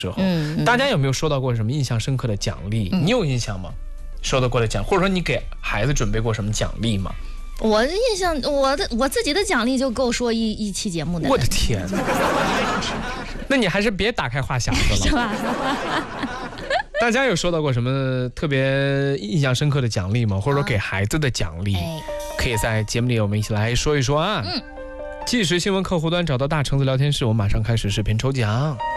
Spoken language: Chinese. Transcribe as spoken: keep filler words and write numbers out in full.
之后，嗯，大家有没有收到过什么印象深刻的奖励？嗯、你有印象吗？收到过的奖，或者说你给孩子准备过什么奖励吗？ 我的印象，我的我自己的奖励就够说一一期节目的。 我的天！那你还是别打开话匣子了， 是吧？ 大家有收到过什么特别印象深刻的奖励吗？或者说给孩子的奖励，哎、可以在节目里我们一起来说一说啊。嗯。即时新闻客户端找到大橙子聊天室，我马上开始视频抽奖。